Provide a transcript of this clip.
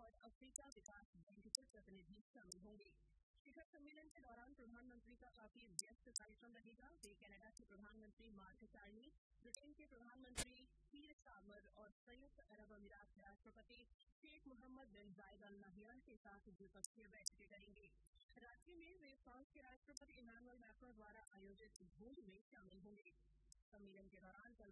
और अफ्रीका विकास बैंक के प्रतिनिधि शामिल होंगे। शिखर सम्मेलन के दौरान प्रधानमंत्री का काफी व्यस्त कार्यक्रम रहेगा। वे कनाडा के प्रधानमंत्री मार्क कार्नी, ब्रिटेन के प्रधानमंत्री कीर स्टारमर और संयुक्त अरब अमीरात के राष्ट्रपति शेख मोहम्मद बिन जायद अल नाहयान के साथ द्विपक्षीय बैठकें करेंगे। रात्रि में वे फ्रांस के राष्ट्रपति इमैनुअल मैक्रों द्वारा आयोजित भोज में शामिल होंगे। सम्मेलन के दौरान कल